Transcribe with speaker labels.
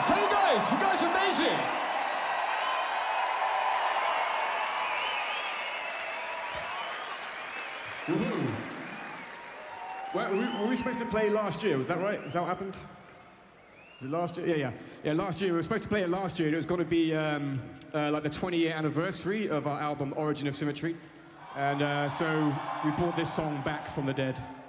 Speaker 1: Thank you guys. You guys are amazing. Woohoo. Were we supposed to play last year? Was that right? Is that what happened? Was it last year? Yeah, last year. We were supposed to play it last year. It was going to be like the 20-year anniversary of our album Origin of Symmetry. And so we brought this song back from the dead.